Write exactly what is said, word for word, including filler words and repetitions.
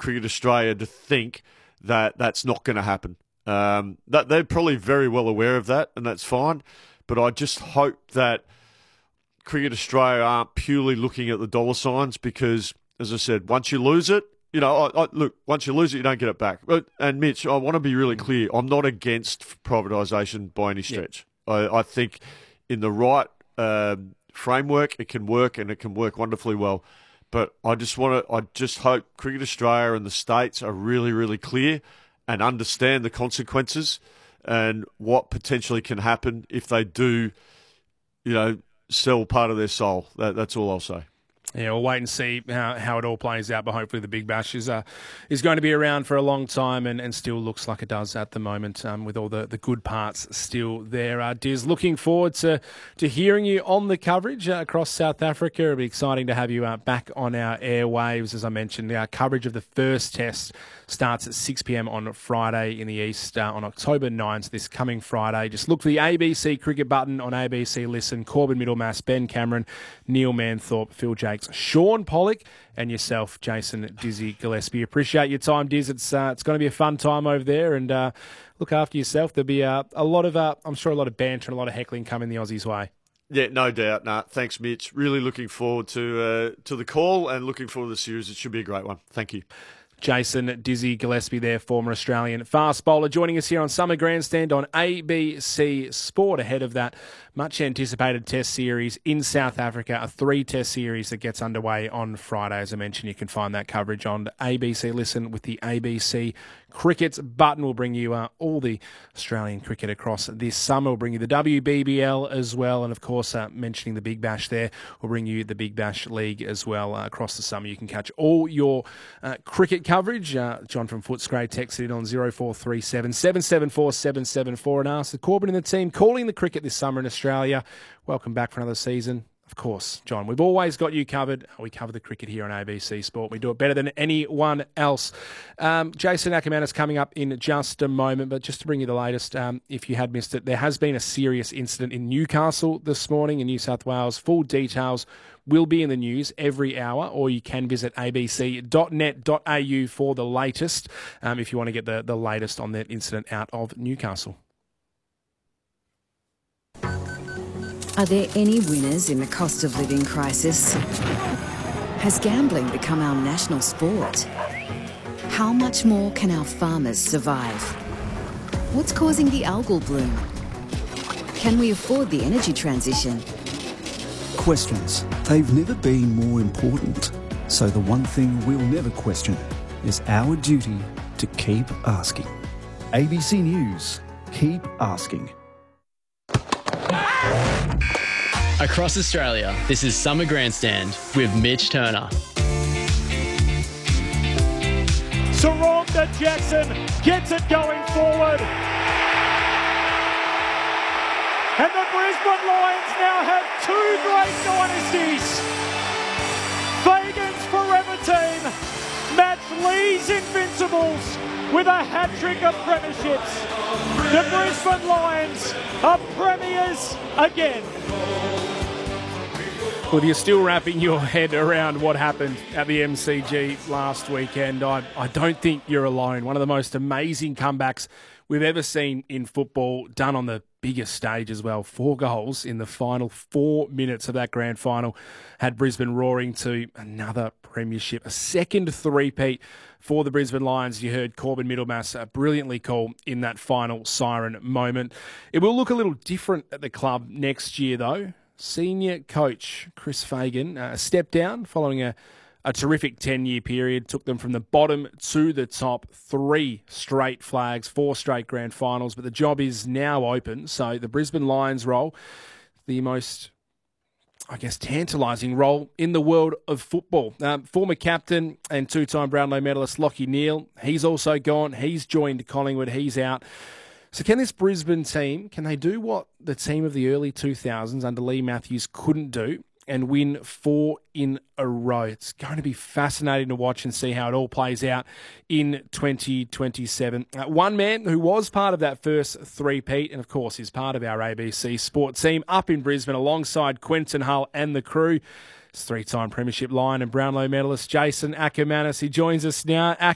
Cricket Australia to think that that's not going to happen. Um, that they're probably very well aware of that, and that's fine. But I just hope that Cricket Australia aren't purely looking at the dollar signs because, as I said, once you lose it, you know, I, I, look, once you lose it, you don't get it back. But, and Mitch, I want to be really clear. I'm not against privatisation by any stretch. Yeah. I, I think in the right um, framework, it can work and it can work wonderfully well. But I just want to, I just hope Cricket Australia and the states are really, really clear and understand the consequences and what potentially can happen if they do, you know, sell part of their soul. That, that's all I'll say. Yeah, we'll wait and see how, how it all plays out, but hopefully the Big Bash is uh, is going to be around for a long time and, and still looks like it does at the moment um, with all the, the good parts still there. Uh, Diz, looking forward to, to hearing you on the coverage uh, across South Africa. It'll be exciting to have you uh, back on our airwaves. As I mentioned, our coverage of the first test starts at six p.m. on Friday in the East uh, on October ninth, this coming Friday. Just look for the A B C cricket button on A B C Listen. Corbin Middlemass, Ben Cameron, Neil Manthorpe, Phil Jakes, Sean Pollock, and yourself, Jason Dizzy Gillespie. Appreciate your time, Diz. It's uh, it's going to be a fun time over there, and uh, look after yourself. There'll be uh, a lot of, uh, I'm sure, a lot of banter and a lot of heckling coming the Aussies' way. Yeah, no doubt. Nah, thanks, Mitch. Really looking forward to uh, to the call and looking forward to the series. It should be a great one. Thank you. Jason Dizzy Gillespie there, former Australian fast bowler, joining us here on Summer Grandstand on A B C Sport ahead of that much-anticipated test series in South Africa, a three-test series that gets underway on Friday. As I mentioned, you can find that coverage on A B C Listen with the A B C Cricket button. Will bring you uh, all the Australian cricket across this summer. We'll bring you the W B B L as well. And, of course, uh, mentioning the Big Bash there, we'll bring you the Big Bash League as well uh, across the summer. You can catch all your uh, cricket coverage. Uh, John from Footscray texted in on zero four three seven, seven seven four, seven seven four and asked the Corbin and the team calling the cricket this summer in Australia. Welcome back for another season. Of course, John, we've always got you covered. We cover the cricket here on A B C Sport. We do it better than anyone else. Um, Jason Ackermanis coming up in just a moment, but just to bring you the latest, um, if you had missed it, there has been a serious incident in Newcastle this morning in New South Wales. Full details will be in the news every hour, or you can visit a b c dot net dot a u for the latest um, if you want to get the, the latest on that incident out of Newcastle. Are there any winners in the cost of living crisis? Has gambling become our national sport? How much more can our farmers survive? What's causing the algal bloom? Can we afford the energy transition? Questions. They've never been more important. So the one thing we'll never question is our duty to keep asking. A B C News. Keep asking. Across Australia, this is Summer Grandstand with Mitch Turner. Saronda Jackson gets it going forward. And the Brisbane Lions now have two great dynasties. Fagan's Forever Team match Lee's Invincibles with a hat-trick of premierships. The Brisbane Lions are premiers again. Well, if you're still wrapping your head around what happened at the M C G last weekend, I, I don't think you're alone. One of the most amazing comebacks we've ever seen in football, done on the biggest stage as well. Four goals in the final four minutes of that grand final had Brisbane roaring to another premiership, a second three-peat for the Brisbane Lions. You heard Corbin Middlemass uh, brilliantly call in that final siren moment. It will look a little different at the club next year, though. Senior coach Chris Fagan uh, stepped down following a A terrific ten-year period, took them from the bottom to the top, three straight flags, four straight grand finals, but the job is now open. So the Brisbane Lions role, the most, I guess, tantalising role in the world of football. Um, former captain and two-time Brownlow medalist Lachie Neale, he's also gone. He's joined Collingwood. He's out. So can this Brisbane team, can they do what the team of the early two thousands under Lee Matthews couldn't do and win four in a row? It's going to be fascinating to watch and see how it all plays out in twenty twenty-seven. Uh, one man who was part of that first three-peat and, of course, is part of our A B C Sport team up in Brisbane alongside Quentin Hull and the crew. It's three-time Premiership Lion and Brownlow medalist Jason Ackermanis. He joins us now.